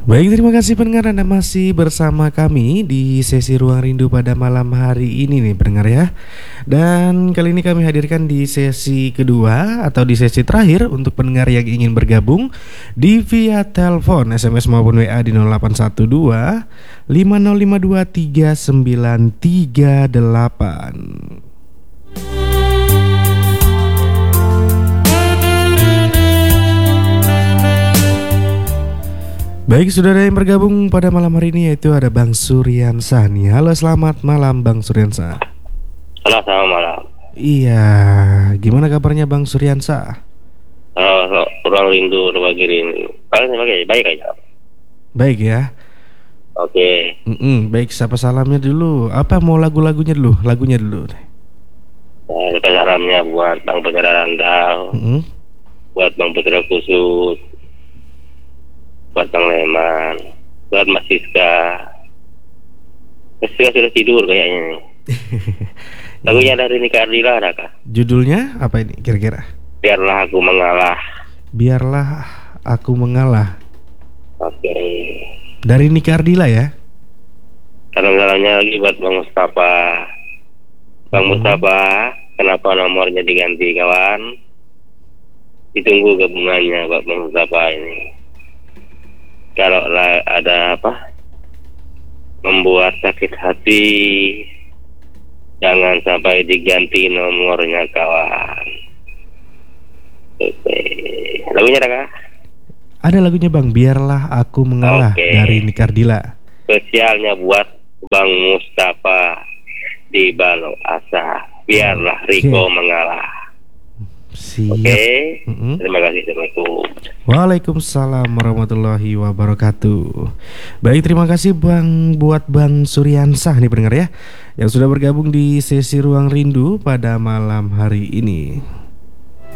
Baik, terima kasih pendengar, Anda masih bersama kami di sesi Ruang Rindu pada malam hari ini nih pendengar ya. Dan kali ini kami hadirkan di sesi kedua atau di sesi terakhir untuk pendengar yang ingin bergabung di via telepon, SMS maupun WA di 0812 5052 3938. Baik, saudara yang bergabung pada malam hari ini yaitu ada Bang Suryansah nih. Halo, selamat malam Bang Suryansah. Halo, selamat malam. Iya, gimana kabarnya Bang Suryansah? Ruang rindu, berbagi rindu. Kalian baik aja. Baik ya. Oke. Baik, siapa salamnya dulu? Apa mau lagunya dulu? Lagunya dulu. Nah, salamnya buat Bang Putra Randall, buat Bang Putra Kusut, buat Bang Leman, buat Mas Siska. Mas Siska sudah tidur kayaknya nih. Lagunya dari Nika Ardila ada kah? Judulnya apa ini kira-kira? Biarlah Aku Mengalah. Biarlah Aku Mengalah. Oke. Dari Nika Ardila ya? Salam-salamnya lagi buat Bang Mustafa. Bang Mustafa, kenapa nomornya diganti kawan? Ditunggu gabungannya buat Bang Mustafa ini. Kalau ada membuat sakit hati, jangan sampai diganti nomornya kawan. Oke. Lagunya ada kah? Ada lagunya Bang, Biarlah Aku Mengalah. Oke. Dari Nika Ardila. Spesialnya buat Bang Mustafa di Balo Asa. Biarlah Riko mengalah. Siap. Oke. Terima kasih. Assalamualaikum. Waalaikumsalam warahmatullahi wabarakatuh. Baik, terima kasih buat Bang Suryansah nih pendengar ya, yang sudah bergabung di sesi Ruang Rindu pada malam hari ini.